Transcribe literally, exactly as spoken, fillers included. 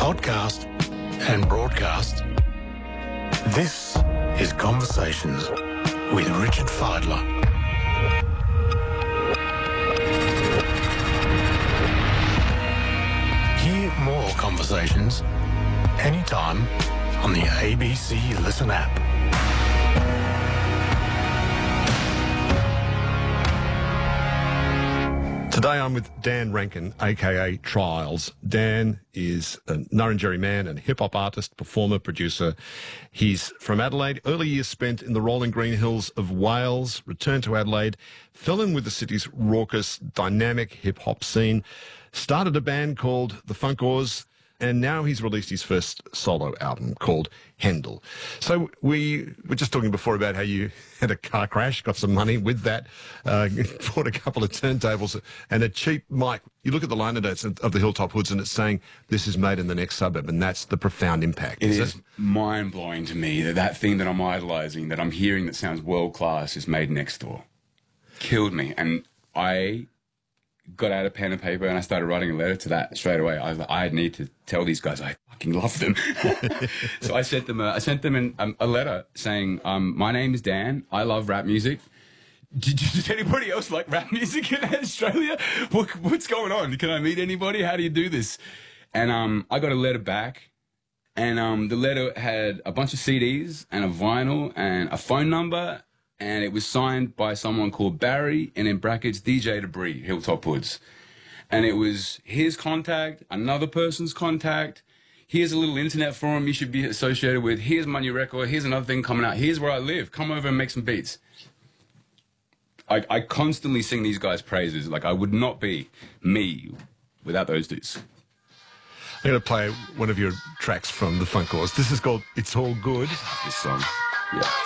podcast and broadcast. This is Conversations with Richard Fidler. Hear more conversations anytime on the A B C Listen app. Today I'm with Dan Rankin, a k a. Trials. Dan is a Nurrunjeri man and hip-hop artist, performer, producer. He's from Adelaide, early years spent in the rolling green hills of Wales, returned to Adelaide, fell in with the city's raucous, dynamic hip-hop scene, started a band called The Funkors, and now he's released his first solo album called Hendel. So we were just talking before about how you had a car crash, got some money with that, uh, bought a couple of turntables and a cheap mic. You look at the liner notes of the Hilltop Hoods and it's saying, this is made in the next suburb, and that's the profound impact. It is is it? mind-blowing to me that that thing that I'm idolising, that I'm hearing that sounds world-class, is made next door. Killed me. And I got out a pen and paper and I started writing a letter to that straight away. I was like, I need to tell these guys I fucking love them. So I sent them a, I sent them an, um, a letter saying, um, my name is Dan. I love rap music. Did, does anybody else like rap music in Australia? What, what's going on? Can I meet anybody? How do you do this? And um, I got a letter back. And um, the letter had a bunch of C Ds and a vinyl and a phone number. And it was signed by someone called Barry, and in brackets, D J Debris, Hilltop Hoods. And it was his contact, another person's contact. Here's a little internet forum you should be associated with. Here's my new record. Here's another thing coming out. Here's where I live. Come over and make some beats. I, I constantly sing these guys' praises. Like, I would not be me without those dudes. I'm going to play one of your tracks from The Funkors. This is called It's All Good. This song, yeah.